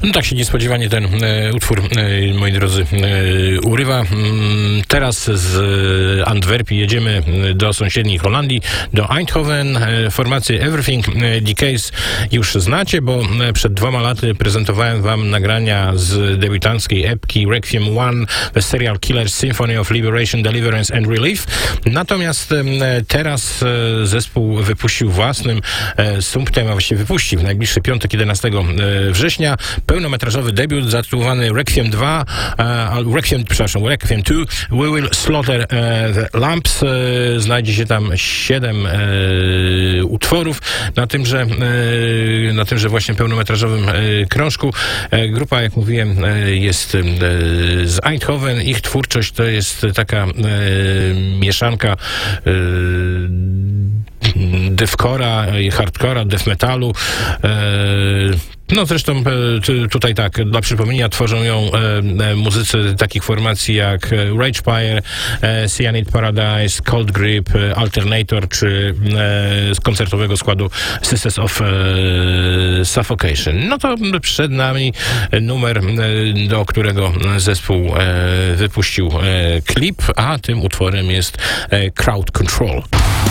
No tak się niespodziewanie ten utwór, moi drodzy, urywa. Teraz z Antwerpii jedziemy do sąsiedniej Holandii, do Eindhoven. Formację Everything Decays już znacie, bo przed 2 laty prezentowałem wam nagrania z debiutanckiej epki Requiem One, The Serial Killers Symphony of Liberation, Deliverance and Relief. Natomiast teraz zespół wypuścił własnym sumptem, a właściwie wypuści w najbliższy piątek, 11 września, pełnometrażowy debiut zatytułowany Requiem 2, Requiem 2, We Will Slaughter the Lamps. Znajdzie się tam 7 utworów na tymże właśnie pełnometrażowym krążku. Grupa, jak mówiłem, jest z Eindhoven. Ich twórczość to jest taka mieszanka deathcora, hardcora, death metalu. No zresztą tutaj tak, dla przypomnienia tworzą ją muzycy takich formacji jak Ragepire, Cyanide Paradise, Cold Grip, Alternator czy z koncertowego składu Sisters of Suffocation. No to przed nami numer, do którego zespół wypuścił klip, a tym utworem jest Crowd Control.